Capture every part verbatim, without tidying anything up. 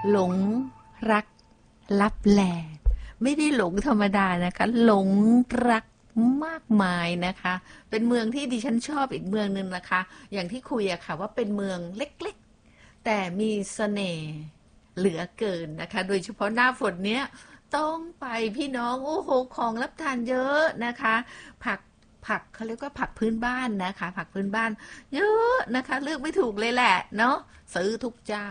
หลงรักลับแลไม่ได้หลงธรรมดานะคะหลงรักมากมายนะคะเป็นเมืองที่ดิฉันชอบอีกเมืองนึงนะคะอย่างที่คุยอะค่ะว่าเป็นเมืองเล็กๆแต่มีเสน่ห์เหลือเกินนะคะโดยเฉพาะหน้าฝนเนี้ยต้องไปพี่น้องโอ้โหของรับทานเยอะนะคะผักผักเขาเรียกว่าผักพื้นบ้านนะคะผักพื้นบ้านเยอะนะคะเลือกไม่ถูกเลยแหละเนาะซื้อทุกเจ้า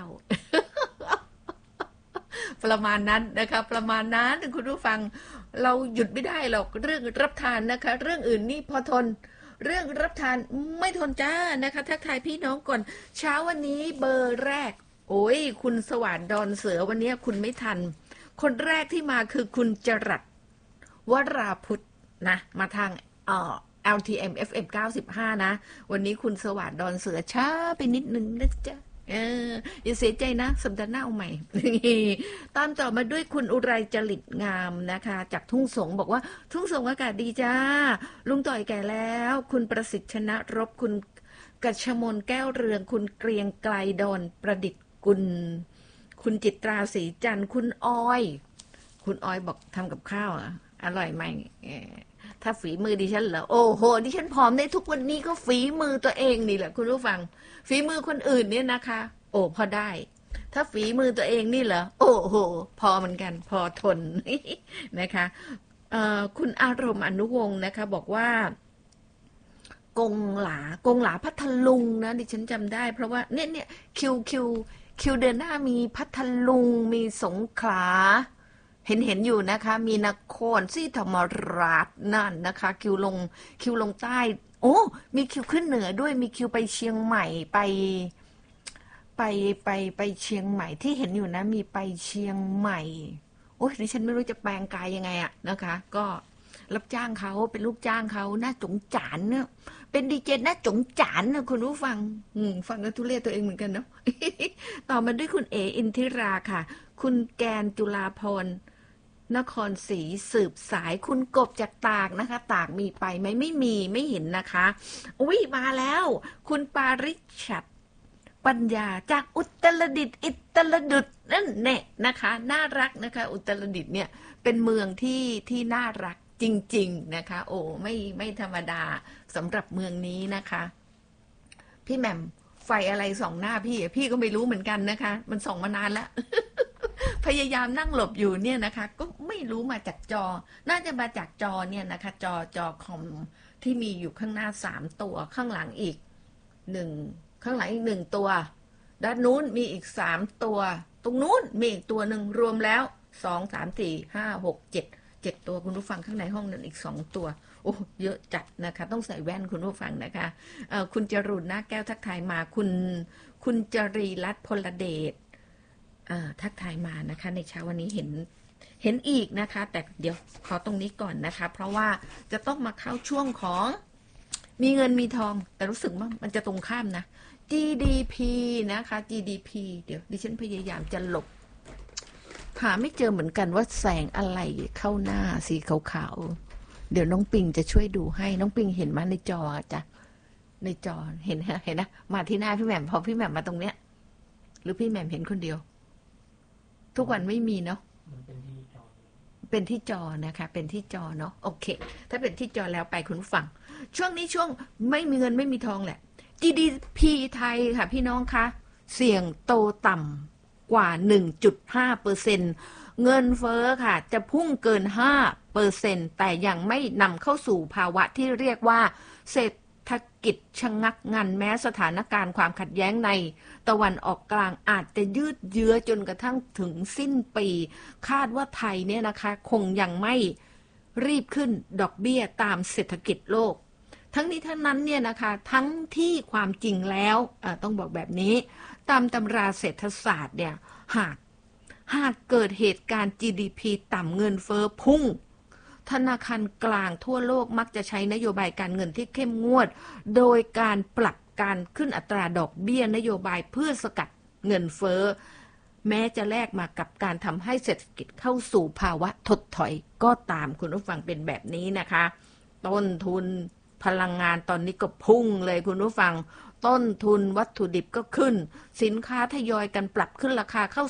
ประมาณนั้นนะคะประมาณนั้นคุณผู้ฟังเราหยุดไม่ได้หรอกเรื่องรับทานนะคะเรื่องอื่นนี่พอทนเรื่องรับทานไม่ทนจ้านะคะทักทายพี่น้องก่อนเช้าวันนี้เบอร์แรกโอ้ยคุณสว่านดอนเสือวันนี้คุณไม่ทันคนแรกที่มาคือคุณจรัสวราพุทธนะมาทางเอ่อ แอล ที เอ็ม เอฟ เอ็ม เก้าสิบห้านะวันนี้คุณสว่านดอนเสือช้าไปนิดนึงนะจ๊ะเอออย่าเสียใจนะสัปดาห์หน้าเอาใหม่ ตามต่อมาด้วยคุณอุไรจริตงามนะคะจากทุ่งสงบอกว่าทุ่งสงอากาศดีจ้าลุงต่อยแก่แล้วคุณประสิทธิ์ชนะรบคุณกัชมนแก้วเรืองคุณเกรียงไกลดอนประดิษฐ์กุลคุณจิตราศรีจันทร์คุณออยคุณออยบอกทำกับข้าวอ่ะอร่อยไหมถ้าฝีมือดิฉันเหรอโอ้โหดิฉันผอมได้ทุกวันนี้ก็ฝีมือตัวเองนี่แหละคุณผู้ฟังฝีมือคนอื่นเนี่ยนะคะโอ้พอได้ถ้าฝีมือตัวเองนี่เหรอโอ้โหพอเหมือนกันพอทน นะคะคุณอารมณ์อนุวงศ์นะคะบอกว่ากงหลากงหลาพัทลุงนะดิฉันจำได้เพราะว่าเนี่ยเนี่ยคิวคิวคิวเดือนหน้ามีพัทลุงมีสงขลาเห็นเห็นอยู่นะคะมีนครศรีธรรมราชนั่นนะคะคิวลงคิวลงใต้โอ้มีคิวขึ้นเหนือด้วยมีคิวไปเชียงใหม่ไปไปไปไปเชียงใหม่ที่เห็นอยู่นะมีไปเชียงใหม่โอ้ยดิฉันไม่รู้จะแปลงกายยังไงอะนะคะก็รับจ้างเขาเป็นลูกจ้างเขาหน้าจงจานเนี่ยเป็นดีเจหน้าจงจานนะคุณผู้ฟังฟังแล้วทุเรศตัวเองเหมือนกันเนาะ ต่อมาด้วยคุณเออินทิราค่ะคุณแกนจุฬาพรนครศรีสืบสายคุณกบจากตากนะคะตากมีไปไหมไม่มีไม่เห็นนะคะอุ้ยมาแล้วคุณปาริชัดปัญญาจากอุตรดิตถ์อิตรดิตถ์นั่นแน่นะคะน่ารักนะคะอุตรดิตถ์เนี่ยเป็นเมืองที่ที่น่ารักจริงๆนะคะโอ้ไม่ไม่ธรรมดาสำหรับเมืองนี้นะคะพี่แหม่มไฟอะไรส่องหน้าพี่พี่ก็ไม่รู้เหมือนกันนะคะมันส่องมานานแล้ว พยายามนั่งหลบอยู่เนี่ยนะคะก็ไม่รู้มาจากจอน่าจะมาจากจอเนี่ยนะคะจอจอคอมที่มีอยู่ข้างหน้าสามตัวข้างหลังอีกหนึ่งข้างหลังอีกหนึ่งตัวด้านนู้นมีอีกสามตัวตรงนู้นมีอีกตัวหนึ่งรวมแล้วสองสามสี่ห้าหกเจ็ดเจ็ดตัวคุณผู้ฟังข้างในห้องนั้นอีกสองตัวโอ้เยอะจัดนะคะต้องใส่แว่นคุณผู้ฟังนะคะคุณจรุณหน้าแก้วทักทายมาคุณคุณจรีรัตน์พลเดชทักทายมานะคะในเช้าวันนี้เห็นเห็นอีกนะคะแต่เดี๋ยวขอตรงนี้ก่อนนะคะเพราะว่าจะต้องมาเข้าช่วงของมีเงินมีทองแต่รู้สึกว่ามันจะตรงข้ามนะ จี ดี พี นะคะ จี ดี พี เดี๋ยวดิฉันพยายามจะหลบหาไม่เจอเหมือนกันว่าแสงอะไรเข้าหน้าสีขาวๆเดี๋ยวน้องปิงจะช่วยดูให้น้องปิงเห็นมาในจอจ้ะในจอเห็นเห็นนะมาที่หน้าพี่แหม่มพอพี่แหม่มมาตรงเนี้ยหรือพี่แหม่มเห็นคนเดียวทุกวันไม่มีเนาะเป็นที่จอนะคะเป็นที่จอเนาะโอเคถ้าเป็นที่จอแล้วไปคุณผู้ฟังช่วงนี้ช่วงไม่มีเงินไม่มีทองแหละ จี ดี พี ไทยค่ะพี่น้องคะเสี่ยงโตต่ำกว่า หนึ่งจุดห้าเปอร์เซ็นต์ เงินเฟ้อค่ะจะพุ่งเกิน ห้าเปอร์เซ็นต์ แต่ยังไม่นำเข้าสู่ภาวะที่เรียกว่าเศรษฐกิจชะงักงันแม้สถานการณ์ความขัดแย้งในตะวันออกกลางอาจจะยืดเยื้อจนกระทั่งถึงสิ้นปีคาดว่าไทยเนี่ยนะคะคงยังไม่รีบขึ้นดอกเบี้ยตามเศรษฐกิจโลกทั้งนี้ทั้งนั้นเนี่ยนะคะทั้งที่ความจริงแล้วต้องบอกแบบนี้ตามตำราเศรษฐศาสตร์เนี่ยหากหากเกิดเหตุการณ์ จี ดี พี ต่ำเงินเฟ้อพุ่งธนาคารกลางทั่วโลกมักจะใช้นโยบายการเงินที่เข้มงวดโดยการปรับการขึ้นอัตราดอกเบี้ยนโยบายเพื่อสกัดเงินเฟ้อแม้จะแลกมากับการทำให้เศรษฐกิจเข้าสู่ภาวะถดถอยก็ตามคุณผู้ฟังเป็นแบบนี้นะคะต้นทุนพลังงานตอนนี้ก็พุ่งเลยคุณผู้ฟังต้นทุนวัตถุดิบก็ขึ้นสินค้าทยอยกันปรับขึ้นราคาเข้า